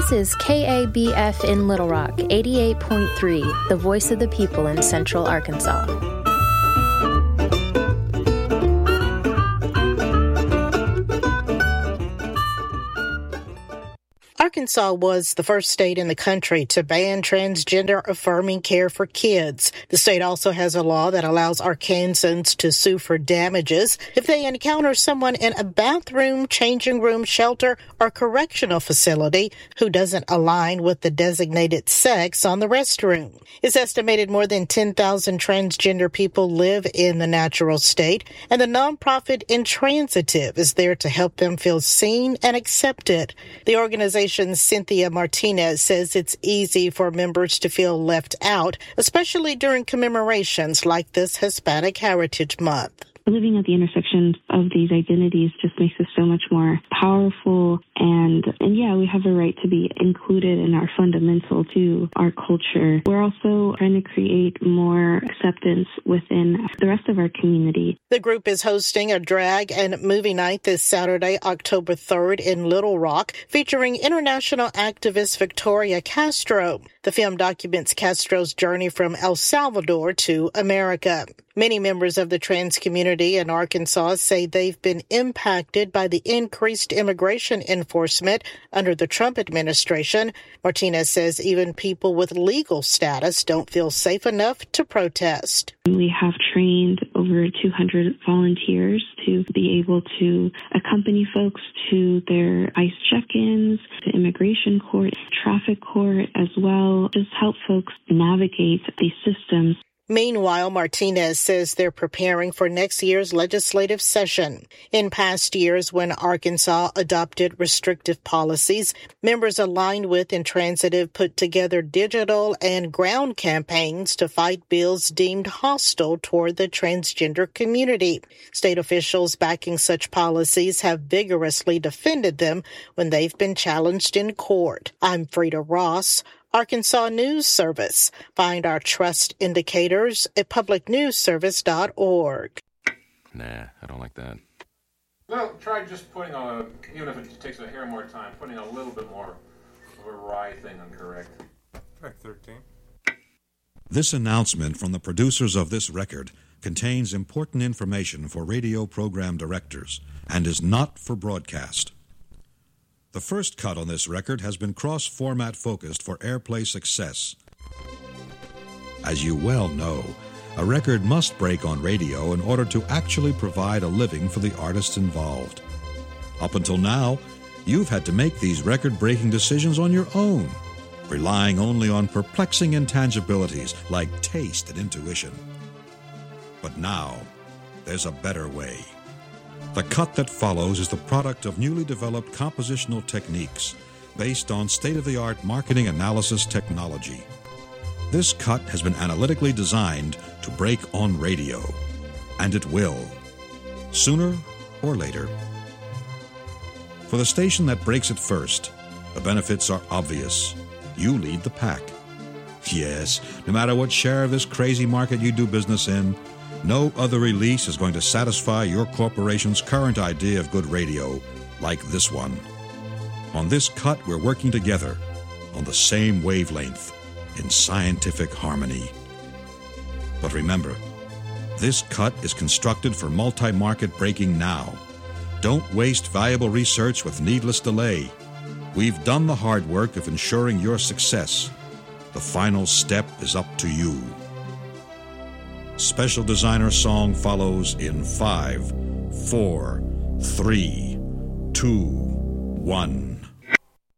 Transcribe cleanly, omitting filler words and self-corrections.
This is KABF in Little Rock, 88.3, the voice of the people in Central Arkansas. Arkansas was the first state in the country to ban transgender-affirming care for kids. The state also has a law that allows Arkansans to sue for damages if they encounter someone in a bathroom, changing room, shelter, or correctional facility who doesn't align with the designated sex on the restroom. It's estimated more than 10,000 transgender people live in the natural state, and the nonprofit Intransitive is there to help them feel seen and accepted. The organization Cynthia Martinez says it's easy for members to feel left out, especially during commemorations like this Hispanic Heritage Month. Living at the intersection of these identities just makes us so much more powerful. And yeah, we have a right to be included and are fundamental to our culture. We're also trying to create more acceptance within the rest of our community. The group is hosting a drag and movie night this Saturday, October 3rd in Little Rock, featuring international activist Victoria Castro. The film documents Castro's journey from El Salvador to America. Many members of the trans community in Arkansas say they've been impacted by the increased immigration enforcement under the Trump administration. Martinez says even people with legal status don't feel safe enough to protest. We have trained over 200 volunteers to be able to accompany folks to their ICE check-ins, to immigration court, traffic court as well, just help folks navigate these systems. Meanwhile, Martinez says they're preparing for next year's legislative session. In past years, when Arkansas adopted restrictive policies, members aligned with Intransitive put together digital and ground campaigns to fight bills deemed hostile toward the transgender community. State officials backing such policies have vigorously defended them when they've been challenged in court. I'm Frida Ross, Arkansas News Service. Find our trust indicators at publicnewsservice.org. Nah, I don't like that. Well, try just putting even if it takes a hair more time, putting a little bit more of a wry thing on correct. Track 13. This announcement from the producers of this record contains important information for radio program directors and is not for broadcast. The first cut on this record has been cross-format focused for airplay success. As you well know, a record must break on radio in order to actually provide a living for the artists involved. Up until now, you've had to make these record-breaking decisions on your own, relying only on perplexing intangibilities like taste and intuition. But now, there's a better way. The cut that follows is the product of newly developed compositional techniques based on state-of-the-art marketing analysis technology. This cut has been analytically designed to break on radio, and it will, sooner or later. For the station that breaks it first, the benefits are obvious. You lead the pack. Yes, no matter what share of this crazy market you do business in, no other release is going to satisfy your corporation's current idea of good radio like this one. On this cut, we're working together on the same wavelength in scientific harmony. But remember, this cut is constructed for multi-market breaking now. Don't waste valuable research with needless delay. We've done the hard work of ensuring your success. The final step is up to you. Special designer song follows in 5, 4, 3, 2, 1.